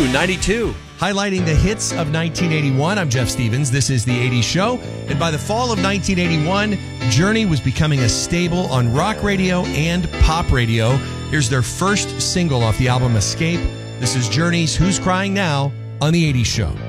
92. Highlighting the hits of 1981, I'm Jeff Stevens. This is The 80s Show. And by the fall of 1981, Journey was becoming a staple on rock radio and pop radio. Here's their first single off the album Escape. This is Journey's Who's Crying Now on The 80s Show.